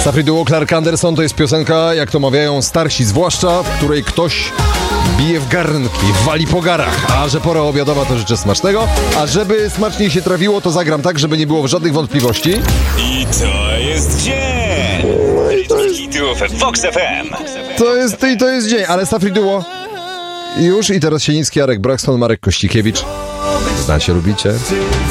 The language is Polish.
Safri Duo, Clark Anderson to jest piosenka, jak to mawiają starsi zwłaszcza, w której ktoś bije w garnki, wali po garach. A że pora obiadowa, to życzę smacznego. A żeby smaczniej się trafiło, to zagram tak, żeby nie było żadnych wątpliwości. I to jest dzień! Hitów Vox FM. To jest dzień, ale Safri Duo już i teraz Sieniński, Jarek Braxton, Marek Kościkiewicz. Znacie, lubicie?